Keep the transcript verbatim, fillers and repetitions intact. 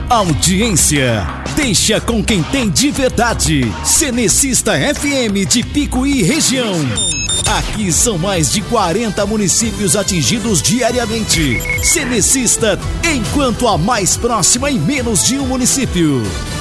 Audiência deixa com quem tem de verdade. Cenecista F M de Picuí região. Aqui são mais de quarenta municípios atingidos diariamente. Cenecista, enquanto a mais próxima em menos de um município.